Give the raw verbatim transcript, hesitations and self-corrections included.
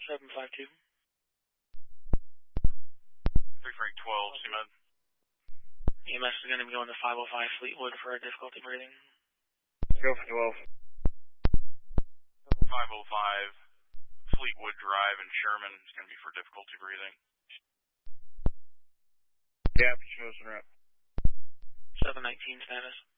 seven five two. three Frank twelve, C M E D. E M S is going to be going to five oh five Fleetwood for a difficulty breathing. Go for twelve. five oh five Fleetwood Drive in Sherman is going to be for difficulty breathing. Yeah, Motion Rep. seven nineteen status.